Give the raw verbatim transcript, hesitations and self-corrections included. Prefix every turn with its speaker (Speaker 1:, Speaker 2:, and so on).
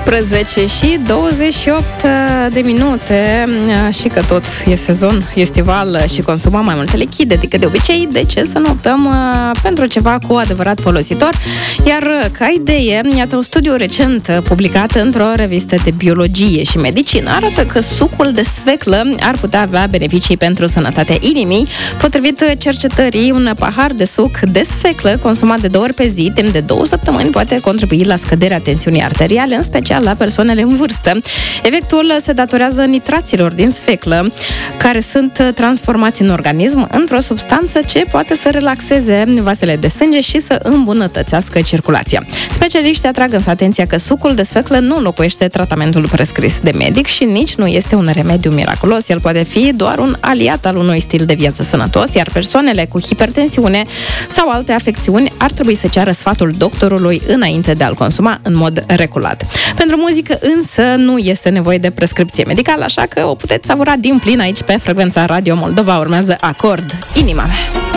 Speaker 1: unsprezece și douăzeci și opt de minute și că tot e sezon estival și consumăm mai multe lichide decât de obicei, de ce să nu optăm pentru ceva cu adevărat folositor? Iar ca idee, iată un studiu recent publicat într-o revistă de biologie și medicină arată că sucul de sfeclă ar putea avea beneficii pentru sănătatea inimii. Potrivit cercetării, un pahar de suc de sfeclă consumat de două ori pe zi, timp de două săptămâni, poate contribui la scăderea tensiunii arteriale, în special la persoanele în vârstă. Efectul se datorează nitraților din sfeclă, care sunt transformați în organism într-o substanță ce poate să relaxeze vasele de sânge și să îmbunătățească circulația. Specialiștii atrag însă atenția că sucul de sfeclă nu înlocuiește tratamentul prescris de medic și nici nu este un remediu miraculos. El poate fi doar un aliat al unui stil de viață sănătos, iar persoanele cu hipertensiune sau alte afecțiuni ar trebui să ceară sfatul doctorului înainte de a-l consuma în mod regulat. Pentru muzică însă nu este nevoie de prescripție medicală, așa că o puteți savura din plin aici pe frecvența Radio Moldova. Urmează Acord, Inima mea.